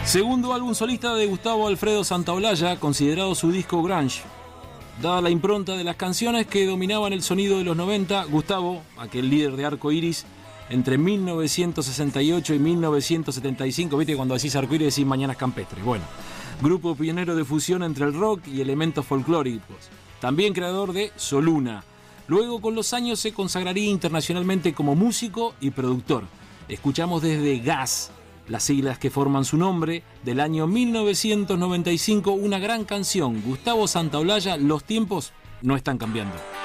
Segundo álbum solista de Gustavo Alfredo Santaolalla, considerado su disco grunge. Dada la impronta de las canciones que dominaban el sonido de los 90, Gustavo, aquel líder de Arco Iris, entre 1968 y 1975, viste cuando decís Arco Iris decís Mañanas Campestres. Bueno, grupo pionero de fusión entre el rock y elementos folclóricos. También creador de Soluna. Luego, con los años, se consagraría internacionalmente como músico y productor. Escuchamos desde Gas, las siglas que forman su nombre, del año 1995, una gran canción, Gustavo Santaolalla, Los tiempos no están cambiando.